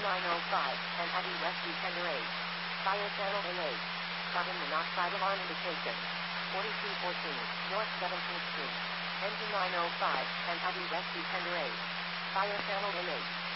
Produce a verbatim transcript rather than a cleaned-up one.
nine oh five, Manhattan Rescue Tender eight. Fire channel A eight. Carbon monoxide alarm indication. forty-two fourteen, North seventeenth Street. Engine nine oh five, Manhattan Rescue Tender eight. Fire channel A eight.